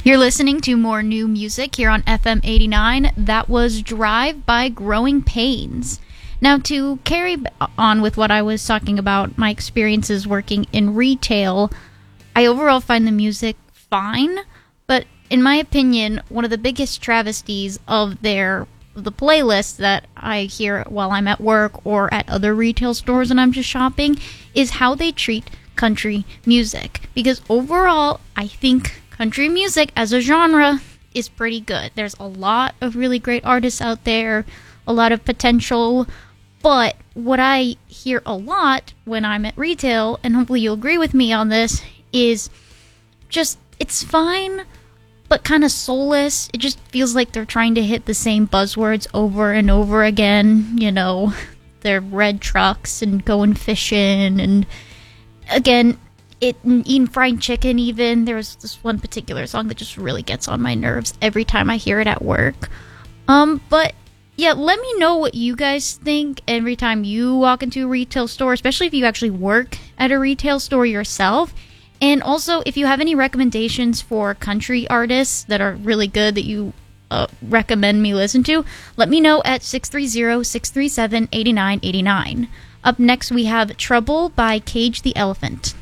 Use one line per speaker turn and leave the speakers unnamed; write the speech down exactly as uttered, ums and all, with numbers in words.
You're listening to more new music here on F M eighty-nine. That was Drive by Growing Pains. Now, to carry on with what I was talking about, my experiences working in retail, I overall find the music fine, but in my opinion, one of the biggest travesties of their the playlist that I hear while I'm at work or at other retail stores and I'm just shopping is how they treat country music. Because overall, I think country music as a genre is pretty good. There's a lot of really great artists out there, a lot of potential, but what I hear a lot when I'm at retail, and hopefully you'll agree with me on this, is just, it's fine, but kind of soulless. It just feels like they're trying to hit the same buzzwords over and over again. You know, their red trucks and going fishing, and again, it eating fried chicken even. There's this one particular song that just really gets on my nerves every time I hear it at work. Um, but yeah, let me know what you guys think every time you walk into a retail store, especially if you actually work at a retail store yourself. And also, if you have any recommendations for country artists that are really good that you uh, recommend me listen to, let me know at six three zero, six three seven, eight nine eight nine. Up next, we have Trouble by Cage the Elephant.